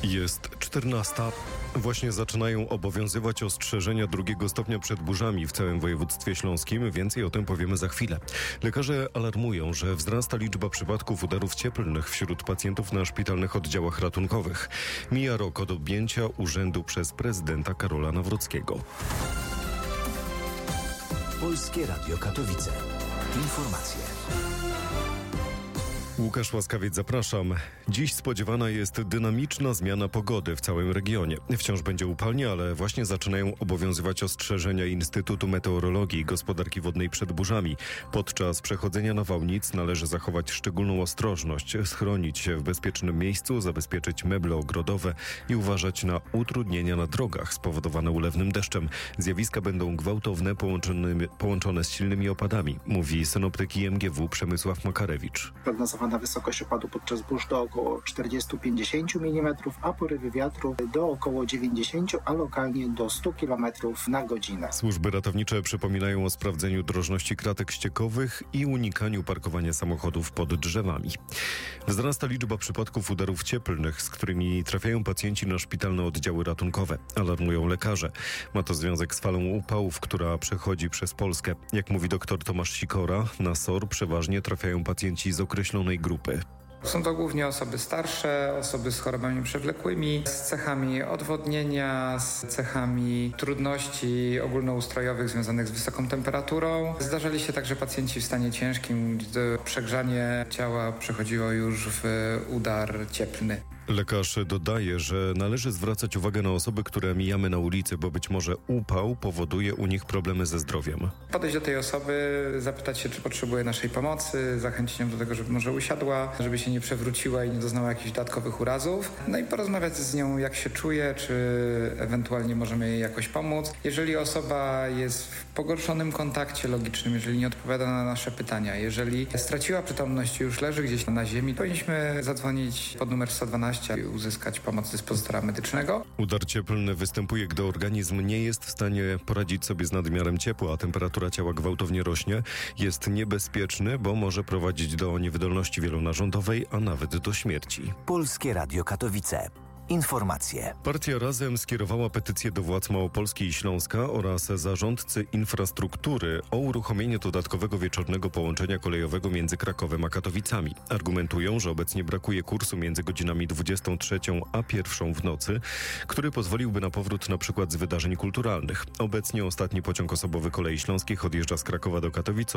Jest 14. Właśnie zaczynają obowiązywać ostrzeżenia drugiego stopnia przed burzami w całym województwie śląskim. Więcej o tym powiemy za chwilę. Lekarze alarmują, że wzrasta liczba przypadków udarów cieplnych wśród pacjentów na szpitalnych oddziałach ratunkowych. Mija rok od objęcia urzędu przez prezydenta Karola Nawrockiego. Polskie Radio Katowice. Informacje. Łukasz Łaskawiec, zapraszam. Dziś spodziewana jest dynamiczna zmiana pogody w całym regionie. Wciąż będzie upalnie, ale właśnie zaczynają obowiązywać ostrzeżenia Instytutu Meteorologii i Gospodarki Wodnej przed burzami. Podczas przechodzenia nawałnic należy zachować szczególną ostrożność, schronić się w bezpiecznym miejscu, zabezpieczyć meble ogrodowe i uważać na utrudnienia na drogach spowodowane ulewnym deszczem. Zjawiska będą gwałtowne, połączone z silnymi opadami, mówi synoptyk IMGW Przemysław Makarewicz. Prognozowana wysokość opadu podczas burz do około 40-50 mm, a porywy wiatru do około 90, a lokalnie do 100 km na godzinę. Służby ratownicze przypominają o sprawdzeniu drożności kratek ściekowych i unikaniu parkowania samochodów pod drzewami. Wzrasta liczba przypadków udarów cieplnych, z którymi trafiają pacjenci na szpitalne oddziały ratunkowe. Alarmują lekarze. Ma to związek z falą upałów, która przechodzi przez Polskę. Jak mówi dr Tomasz Sikora, na SOR przeważnie trafiają pacjenci z określonej grupy. Są to głównie osoby starsze, osoby z chorobami przewlekłymi, z cechami odwodnienia, z cechami trudności ogólnoustrojowych związanych z wysoką temperaturą. Zdarzali się także pacjenci w stanie ciężkim, gdy przegrzanie ciała przechodziło już w udar cieplny. Lekarz dodaje, że należy zwracać uwagę na osoby, które mijamy na ulicy, bo być może upał powoduje u nich problemy ze zdrowiem. Podejść do tej osoby, zapytać się, czy potrzebuje naszej pomocy, zachęcić ją do tego, żeby może usiadła, żeby się nie przewróciła i nie doznała jakichś dodatkowych urazów. No i porozmawiać z nią, jak się czuje, czy ewentualnie możemy jej jakoś pomóc. Jeżeli osoba jest w pogorszonym kontakcie logicznym, jeżeli nie odpowiada na nasze pytania, jeżeli straciła przytomność i już leży gdzieś na ziemi, powinniśmy zadzwonić pod numer 112 i uzyskać pomoc dyspozytora medycznego. Udar cieplny występuje, gdy organizm nie jest w stanie poradzić sobie z nadmiarem ciepła, a temperatura ciała gwałtownie rośnie. Jest niebezpieczny, bo może prowadzić do niewydolności wielonarządowej, a nawet do śmierci. Polskie Radio Katowice. Informacje. Partia Razem skierowała petycję do władz Małopolski i Śląska oraz zarządcy infrastruktury o uruchomienie dodatkowego wieczornego połączenia kolejowego między Krakowem a Katowicami. Argumentują, że obecnie brakuje kursu między godzinami 23 a 1 w nocy, który pozwoliłby na powrót na przykład z wydarzeń kulturalnych. Obecnie ostatni pociąg osobowy Kolei Śląskich odjeżdża z Krakowa do Katowic o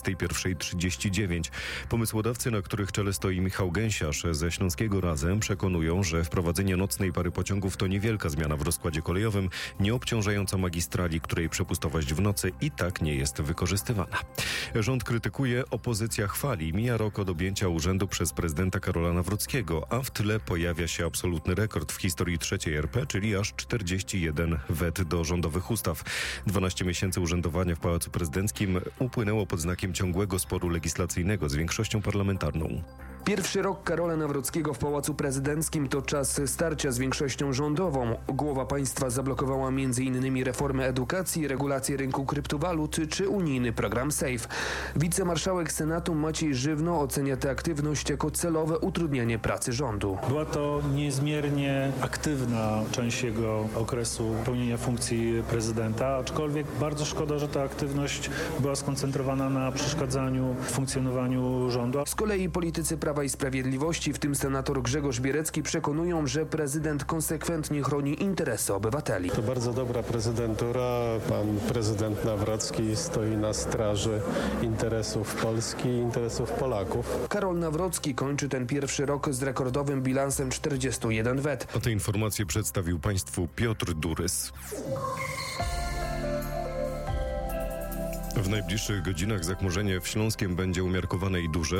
21:39. Pomysłodawcy, na których czele stoi Michał Gęsiarz ze Śląskiego Razem, przekonują, że wprowadzenie nocnej pary pociągów to niewielka zmiana w rozkładzie kolejowym, nie obciążająca magistrali, której przepustowość w nocy i tak nie jest wykorzystywana. Rząd krytykuje, opozycja chwali. Mija rok od objęcia urzędu przez prezydenta Karola Nawrockiego, a w tle pojawia się absolutny rekord w historii III RP, czyli aż 41 wet do rządowych ustaw. 12 miesięcy urzędowania w Pałacu Prezydenckim upłynęło pod znakiem ciągłego sporu legislacyjnego z większością parlamentarną. Pierwszy rok Karola Nawrockiego w Pałacu Prezydenckim to czas starcia z większością rządową. Głowa państwa zablokowała m.in. reformę edukacji, regulację rynku kryptowalut czy unijny program SAFE. Wicemarszałek Senatu Maciej Żywno ocenia tę aktywność jako celowe utrudnianie pracy rządu. Była to niezmiernie aktywna część jego okresu pełnienia funkcji prezydenta, aczkolwiek bardzo szkoda, że ta aktywność była skoncentrowana na przeszkadzaniu funkcjonowaniu rządu. Z kolei politycy Prawa i Sprawiedliwości, w tym senator Grzegorz Bierecki, przekonują, że prezydent konsekwentnie chroni interesy obywateli. To bardzo dobra prezydentura. Pan prezydent Nawrocki stoi na straży interesów Polski i interesów Polaków. Karol Nawrocki kończy ten pierwszy rok z rekordowym bilansem 41 wet. A te informacje przedstawił Państwu Piotr Durys. W najbliższych godzinach zachmurzenie w Śląskiem będzie umiarkowane i duże.